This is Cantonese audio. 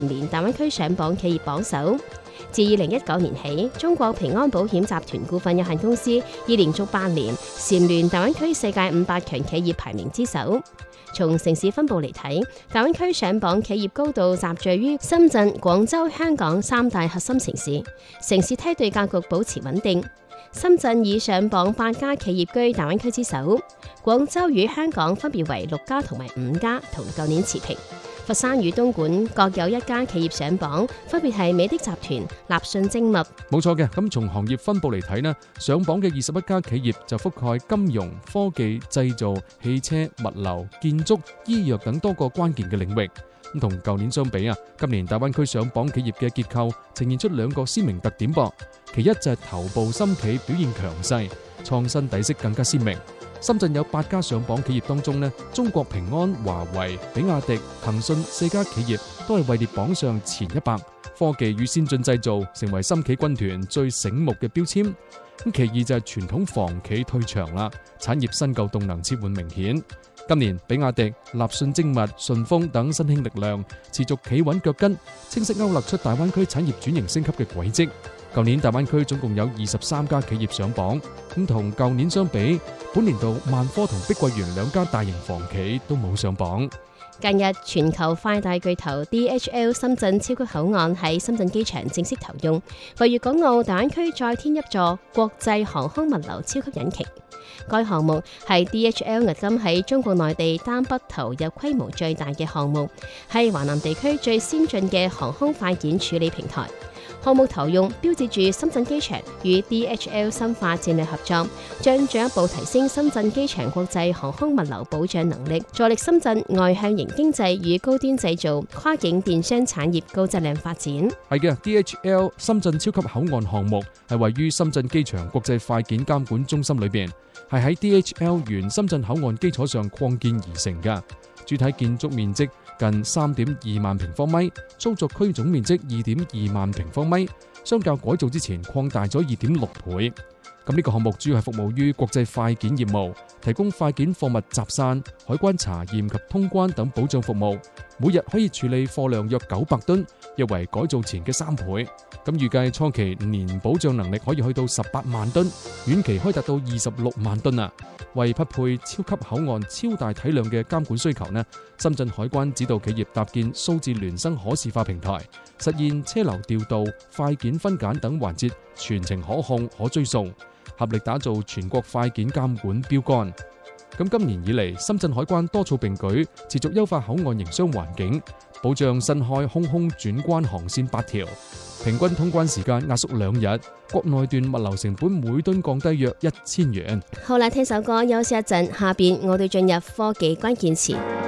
年大灣區上榜企業榜首。自2019年起，中國平安保險集團股份有限公司已連續8年蟬聯大灣區世界500強企業排名之首。從城市分佈嚟睇，大灣區上榜企業高度集聚於深圳、廣州、香港3大核心城市，城市梯隊格局保持穩定。深圳以上榜8家企業居大灣區之首，廣州與香港分別為6家同埋5家，同舊年持平。佛山與東莞各有1家企業上榜，分別係美的集團、立訊精密。 冇錯嘅，咁從行業分佈嚟睇呢，上榜嘅21家企業就覆蓋金融、科技、製造、汽車、物流、建築、醫藥等多個關鍵嘅領域。咁同舊年相比啊，今年大灣區上榜企業嘅結構呈現出2個鮮明特點噃。其一就係頭部深企表現強勢，創新底色更加鮮明。深圳有8家上榜企業當中呢，中國平安、華為、比亞迪、騰訊4家企業都係位列榜上前100。科技與先進製造成為深企軍團最醒目嘅標籤。咁其二就係傳統房企退場啦，產業新舊動能切換明顯。今年比亞迪、立訊精密、順豐等新興力量持續企穩腳跟，清晰勾勒出大灣區產業轉型升級嘅軌跡。舊年大灣區總共有23家企業上榜，咁同舊年相比，本年度萬科同碧桂園2家大型房企都冇上榜。 近日，全球快遞巨頭 DHL 深圳超級口岸喺深圳機場正式投用，為粵港澳大灣區再添一座國際航空物流超級引擎。該項目係 DHL 迄今喺中國內地單筆投入規模最大嘅項目，係華南地區最先進嘅航空快件處理平台。項目投用標誌住深圳機場與 DHL 深化戰略合作，將進一步提升深圳機場國際航空物流保障能力，助力深圳外向型經濟與高端製造、跨境電商產業高質量發展。 係嘅 ，DHL 深圳超級口岸項目係位於深圳機場國際快件監管中心裏邊，係喺 DHL 原深圳口岸基礎上擴建而成嘅。主體建築面積近3.2萬平方米，操作區總面積2.2萬平方米，相較改造之前擴大咗2.6倍。咁呢個項目主要係服務於國際快件業務，提供快件貨物集散、海關查驗及通關等保障服務，每日可以處理貨量約900噸，約為改造前嘅3倍。咁預計初期年保障能力可以去到18萬噸，遠期可以達到26萬噸啊！為匹配超級口岸超大體量嘅監管需求呢，深圳海關指導企業搭建數字孿生可視化平台，實現車流調度、快件分揀等環節全程可控可追溯，合力打造全國快件監管標杆。咁今年以嚟，深圳海關多措並舉，持續優化口岸營商環境，保障新開空轉關航線8條，平均通關時間壓縮2日，國內段物流成本每噸降低約1000元。 好啦，聽首歌休息一陣，下邊我哋進入科技關鍵詞。